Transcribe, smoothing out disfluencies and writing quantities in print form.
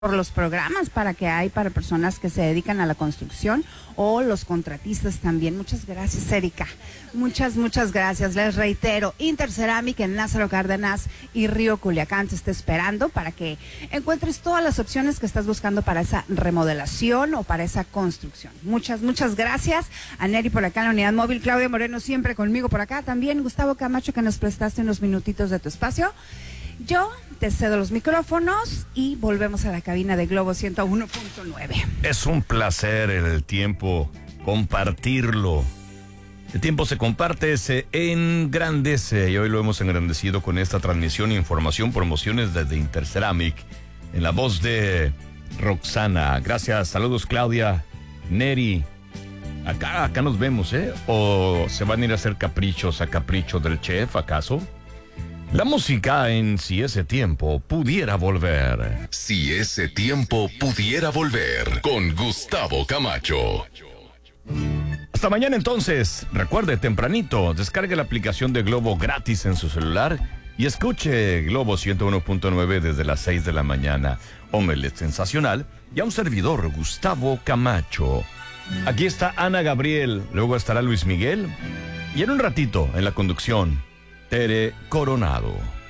por los programas para personas que se dedican a la construcción o los contratistas también. Muchas gracias, Erika. Muchas gracias. Les reitero, Interceramic en Lázaro Cárdenas y Río Culiacán te está esperando para que encuentres todas las opciones que estás buscando para esa remodelación o para esa construcción. Muchas gracias a Neri por acá en la unidad móvil, Claudia Moreno siempre conmigo por acá, también Gustavo Camacho que nos prestaste unos minutitos de tu espacio. Yo te cedo los micrófonos y volvemos a la cabina de Globo 101.9. Es un placer el tiempo compartirlo. El tiempo se comparte, se engrandece y hoy lo hemos engrandecido con esta transmisión, información, promociones desde Interceramic en la voz de Roxana. Gracias, saludos Claudia, Neri. Acá nos vemos, ¿eh? ¿O se van a ir a hacer caprichos a capricho del chef, acaso? La música en Si ese tiempo pudiera volver. Si ese tiempo pudiera volver, con Gustavo Camacho. Hasta mañana entonces. Recuerde, tempranito, descargue la aplicación de Globo gratis en su celular y escuche Globo 101.9 desde las 6 de la mañana. Omelet sensacional y a un servidor, Gustavo Camacho. Aquí está Ana Gabriel, luego estará Luis Miguel y en un ratito en la conducción, Tere Coronado.